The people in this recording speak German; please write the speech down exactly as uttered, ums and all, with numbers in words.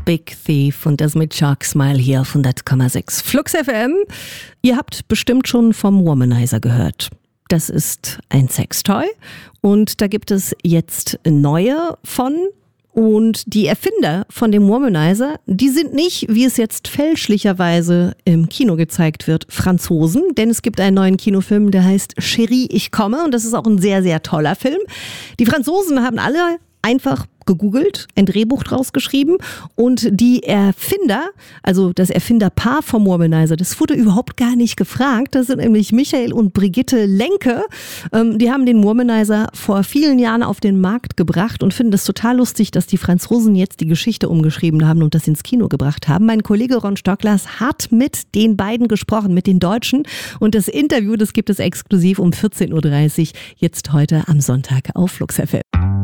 Big Thief und das mit Shark Smile hier auf hundert Komma sechs Flux F M. Ihr habt bestimmt schon vom Womanizer gehört. Das ist ein Sextoy und da gibt es jetzt neue von. Und die Erfinder von dem Womanizer, die sind nicht, wie es jetzt fälschlicherweise im Kino gezeigt wird, Franzosen. Denn es gibt einen neuen Kinofilm, der heißt Chérie, ich komme. Und das ist auch ein sehr, sehr toller Film. Die Franzosen haben alle einfach gegoogelt, ein Drehbuch draus geschrieben und die Erfinder, also das Erfinderpaar vom Womanizer, das wurde überhaupt gar nicht gefragt. Das sind nämlich Michael und Brigitte Lenke. Ähm, die haben den Womanizer vor vielen Jahren auf den Markt gebracht und finden es total lustig, dass die Franzosen jetzt die Geschichte umgeschrieben haben und das ins Kino gebracht haben. Mein Kollege Ron Stocklers hat mit den beiden gesprochen, mit den Deutschen, und das Interview, das gibt es exklusiv um vierzehn Uhr dreißig, jetzt heute am Sonntag auf Flux F M.